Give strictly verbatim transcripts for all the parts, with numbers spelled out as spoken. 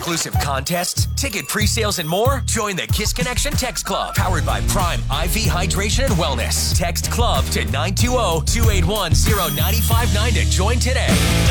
exclusive contests, ticket pre-sales, and more? Join the Kiss Connection Text Club, powered by Prime I V Hydration and Wellness. Text CLUB to nine two zero, two eight one, zero nine five nine to join today.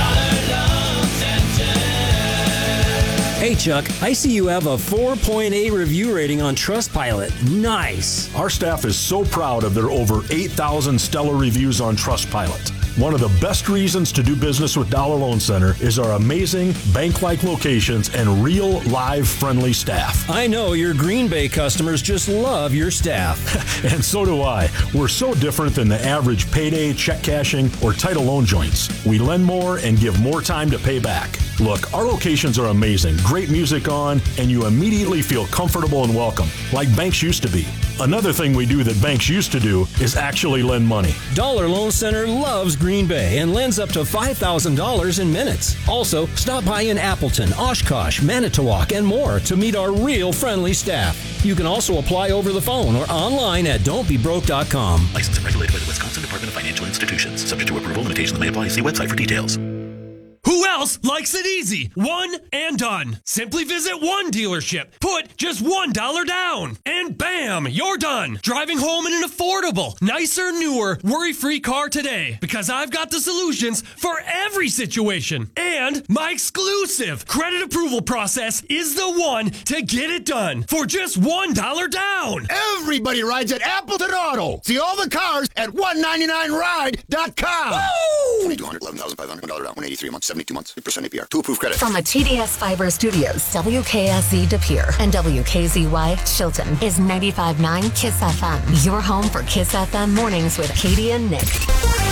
Hey, Chuck, I see you have a four point eight review rating on Trustpilot. Nice. Our staff is so proud of their over eight thousand stellar reviews on Trustpilot. One of the best reasons to do business with Dollar Loan Center is our amazing bank-like locations and real, live, friendly staff. I know your Green Bay customers just love your staff. And so do I. We're so different than the average payday, check cashing, or title loan joints. We lend more and give more time to pay back. Look, our locations are amazing. Great music on, and you immediately feel comfortable and welcome, like banks used to be. Another thing we do that banks used to do is actually lend money. Dollar Loan Center loves Green Bay and lends up to five thousand dollars in minutes. Also, stop by in Appleton, Oshkosh, Manitowoc, and more to meet our real friendly staff. You can also apply over the phone or online at don't be broke dot com. Licensed and regulated by the Wisconsin Department of Financial Institutions. Subject to approval. Limitations may apply. See website for details. Who else likes it easy? One and done. Simply visit one dealership. Put just one dollar down. And bam, you're done. Driving home in an affordable, nicer, newer, worry-free car today. Because I've got the solutions for every situation. And my exclusive credit approval process is the one to get it done. For just one dollar down. Everybody rides at Appleton Auto. See all the cars at one ninety-nine ride dot com. Woo! twenty-two hundred, eleven thousand five hundred, one dollar down, one eighty-three a month, seventy-two months, three percent A P R. Two approved credit. From the T D S Fiber Studios, W K S Z De Pere and W K Z Y Chilton is ninety-five point nine Kiss F M. Your home for Kiss F M mornings with Katie and Nick.